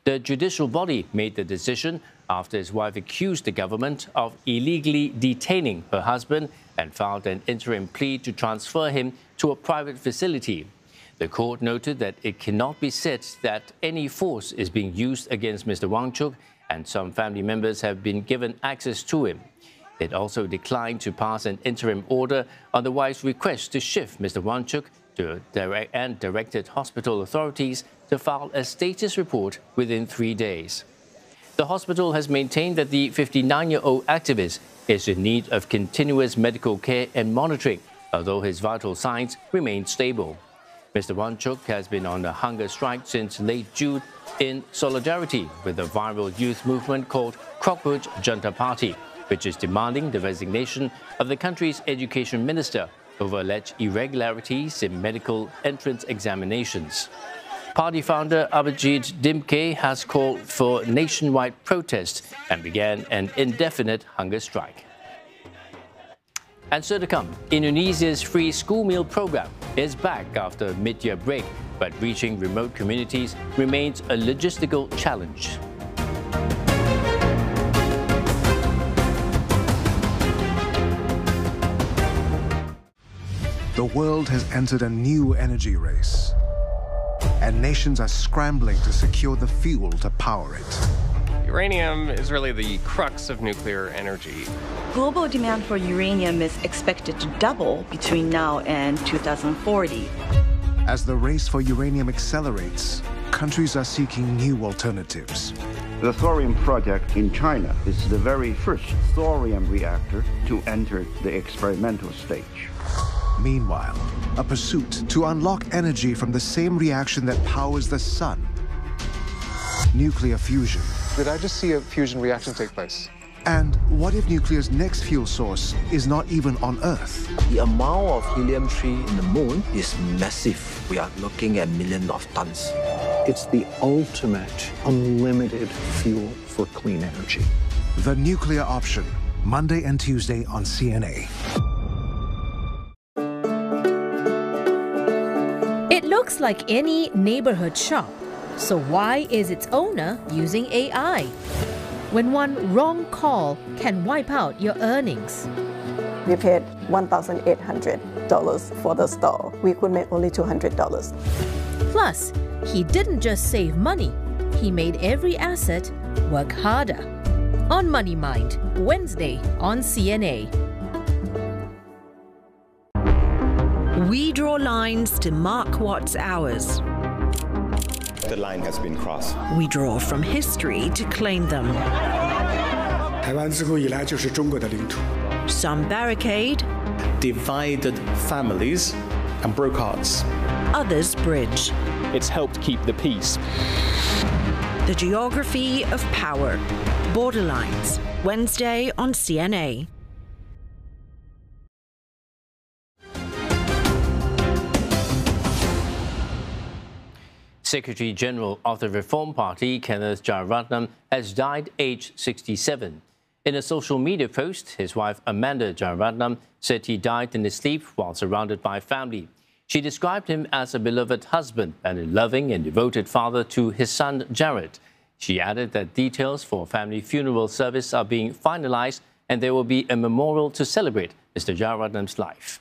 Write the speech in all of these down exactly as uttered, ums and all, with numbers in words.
The judicial body made the decision after his wife accused the government of illegally detaining her husband and filed an interim plea to transfer him to a private facility. The court noted that it cannot be said that any force is being used against Mister Wangchuk, and some family members have been given access to him. It also declined to pass an interim order on the wife's request to shift Mister Wangchuk to direct and directed hospital authorities to file a status report within three days. The hospital has maintained that the fifty-nine-year-old activist is in need of continuous medical care and monitoring, although his vital signs remain stable. Mister Wangchuk has been on a hunger strike since late June in solidarity with the viral youth movement called Cockroach Junta Party, which is demanding the resignation of the country's education minister over alleged irregularities in medical entrance examinations. Party founder Abhijit Dimke has called for nationwide protest and began an indefinite hunger strike. And so to come, Indonesia's free school meal program is back after a mid-year break, but reaching remote communities remains a logistical challenge. The world has entered a new energy race, and nations are scrambling to secure the fuel to power it. Uranium is really the crux of nuclear energy. Global demand for uranium is expected to double between now and two thousand forty. As the race for uranium accelerates, countries are seeking new alternatives. The thorium project in China is the very first thorium reactor to enter the experimental stage. Meanwhile, a pursuit to unlock energy from the same reaction that powers the sun. Nuclear fusion. Did I just see a fusion reaction take place? And what if nuclear's next fuel source is not even on Earth? The amount of helium three in the moon is massive. We are looking at millions of tons. It's the ultimate unlimited fuel for clean energy. The Nuclear Option, Monday and Tuesday on C N A. It looks like any neighborhood shop. So why is its owner using A I? When one wrong call can wipe out your earnings. We paid one thousand eight hundred dollars for the store. We could make only two hundred dollars. Plus, he didn't just save money, he made every asset work harder. On Money Mind, Wednesday on C N A. We draw lines to mark what's ours. The line has been crossed. We draw from history to claim them. Some barricade, divided families and broke hearts. Others bridge. It's helped keep the peace. The geography of power. Borderlines. Wednesday on C N A. Secretary General of the Reform Party, Kenneth Jeyaretnam, has died aged sixty-seven. In a social media post, his wife Amanda Jeyaretnam said he died in his sleep while surrounded by family. She described him as a beloved husband and a loving and devoted father to his son Jared. She added that details for family funeral service are being finalized and there will be a memorial to celebrate Mister Jeyaretnam's life.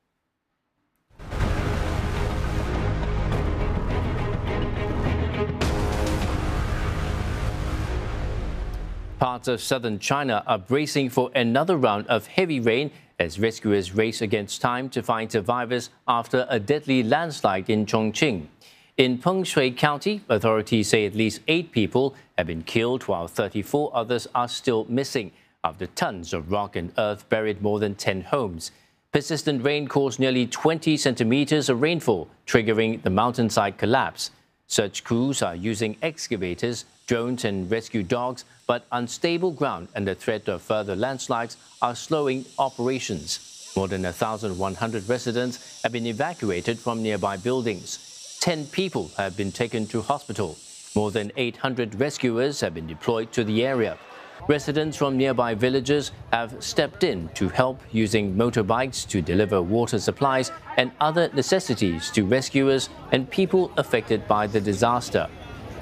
Parts of southern China are bracing for another round of heavy rain as rescuers race against time to find survivors after a deadly landslide in Chongqing. In Pengshui County, authorities say at least eight people have been killed while thirty-four others are still missing after tons of rock and earth buried more than ten homes. Persistent rain caused nearly twenty centimeters of rainfall, triggering the mountainside collapse. Search crews are using excavators, drones and rescue dogs, but unstable ground and the threat of further landslides are slowing operations. More than one thousand one hundred residents have been evacuated from nearby buildings. Ten people have been taken to hospital. More than eight hundred rescuers have been deployed to the area. Residents from nearby villages have stepped in to help using motorbikes to deliver water supplies and other necessities to rescuers and people affected by the disaster.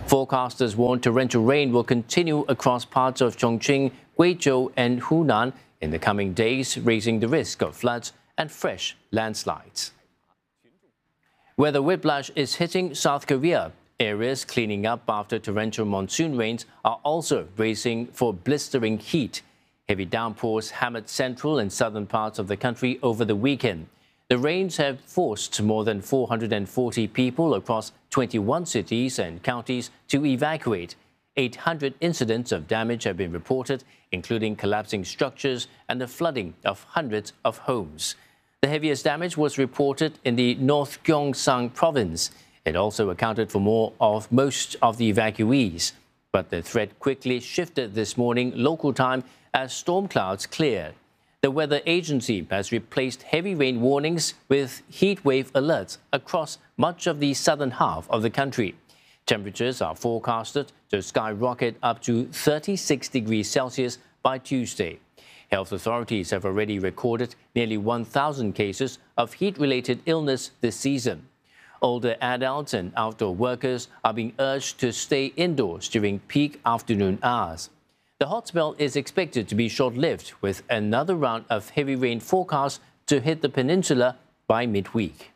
Forecasters warn torrential rain will continue across parts of Chongqing, Guizhou and Hunan in the coming days, raising the risk of floods and fresh landslides. Weather whiplash is hitting South Korea. Areas cleaning up after torrential monsoon rains are also bracing for blistering heat. Heavy downpours hammered central and southern parts of the country over the weekend. The rains have forced more than four hundred forty people across twenty-one cities and counties to evacuate. eight hundred incidents of damage have been reported, including collapsing structures and the flooding of hundreds of homes. The heaviest damage was reported in the North Gyeongsang province. It also accounted for more of most of the evacuees. But the threat quickly shifted this morning local time as storm clouds cleared. The weather agency has replaced heavy rain warnings with heat wave alerts across much of the southern half of the country. Temperatures are forecasted to skyrocket up to thirty-six degrees Celsius by Tuesday. Health authorities have already recorded nearly one thousand cases of heat-related illness this season. Older adults and outdoor workers are being urged to stay indoors during peak afternoon hours. The hot spell is expected to be short-lived, with another round of heavy rain forecast to hit the peninsula by midweek.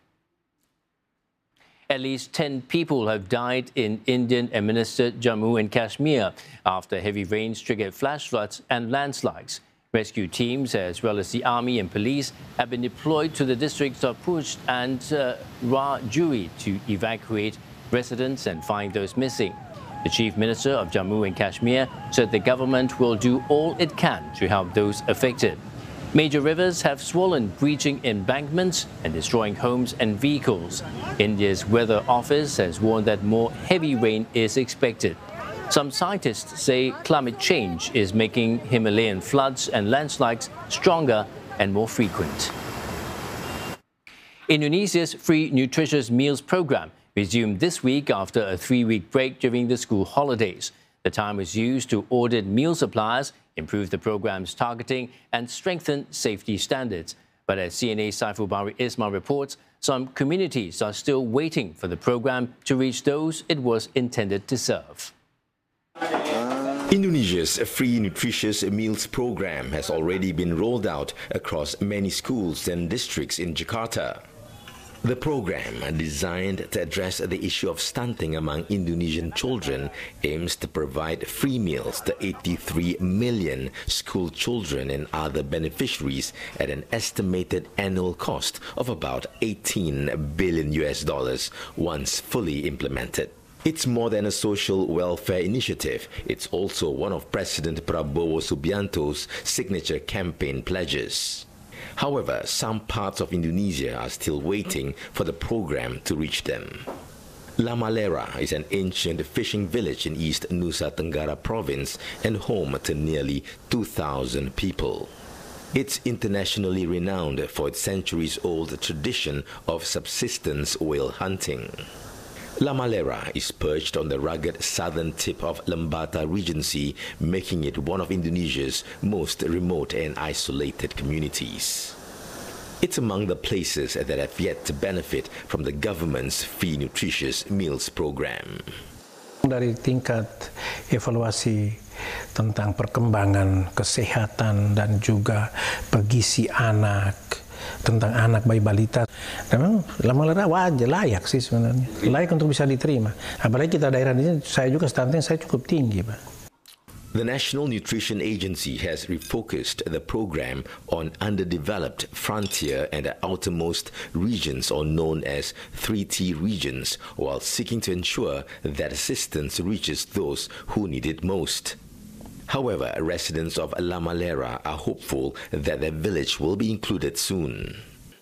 At least ten people have died in Indian-administered Jammu and Kashmir after heavy rains triggered flash floods and landslides. Rescue teams, as well as the army and police, have been deployed to the districts of Push and uh, Rajuri to evacuate residents and find those missing. The Chief Minister of Jammu and Kashmir said the government will do all it can to help those affected. Major rivers have swollen, breaching embankments and destroying homes and vehicles. India's Weather Office has warned that more heavy rain is expected. Some scientists say climate change is making Himalayan floods and landslides stronger and more frequent. Indonesia's free nutritious meals program resumed this week after a three-week break during the school holidays. The time was used to audit meal suppliers, improve the program's targeting and strengthen safety standards. But as C N A's Saiful Bahri Ismail reports, some communities are still waiting for the program to reach those it was intended to serve. Indonesia's free nutritious meals program has already been rolled out across many schools and districts in Jakarta. The program, designed to address the issue of stunting among Indonesian children, aims to provide free meals to eighty-three million school children and other beneficiaries at an estimated annual cost of about eighteen billion U S dollars once fully implemented. It's more than a social welfare initiative. It's also one of President Prabowo Subianto's signature campaign pledges. However, some parts of Indonesia are still waiting for the program to reach them. Lamalera is an ancient fishing village in East Nusa Tenggara province and home to nearly two thousand people. It's internationally renowned for its centuries-old tradition of subsistence whale hunting. Lamalera is perched on the rugged southern tip of Lembata Regency, making it one of Indonesia's most remote and isolated communities. It's among the places that have yet to benefit from the government's free nutritious meals program. Dari tingkat evaluasi tentang perkembangan kesehatan dan juga pegisi anak, tentang anak bayi balita, memang Lamalera wajar, layak sih sebenarnya, layak untuk bisa diterima. Apalagi kita daerah ini, saya juga stunting saya cukup tinggi, Pak. The National Nutrition Agency has refocused the program on underdeveloped frontier and outermost regions, or known as three T regions, while seeking to ensure that assistance reaches those who need it most. However, residents of Lamalera are hopeful that their village will be included soon.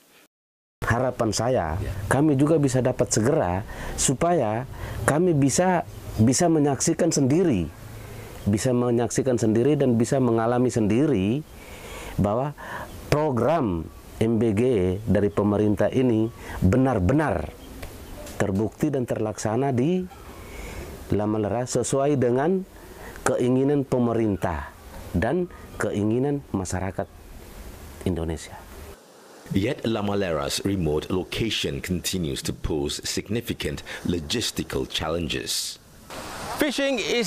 Harapan saya, kami juga bisa dapat segera supaya kami bisa bisa menyaksikan sendiri, bisa menyaksikan sendiri dan bisa mengalami sendiri bahwa program M B G dari pemerintah ini benar-benar terbukti dan terlaksana di Lamalera sesuai dengan keinginan pemerintah dan keinginan masyarakat Indonesia. Yet Lamalera's remote location continues to pose significant logistical challenges. Fishing is